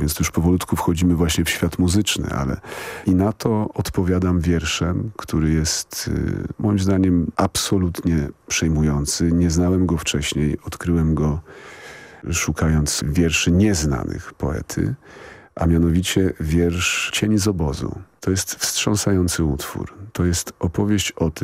więc tu już powolutku wchodzimy właśnie w świat muzyczny, ale i na to odpowiadam wierszem, który jest moim zdaniem absolutnie przejmujący. Nie znałem go wcześniej, odkryłem go szukając wierszy nieznanych poety, a mianowicie wiersz Cień z obozu. To jest wstrząsający utwór. To jest opowieść o tym,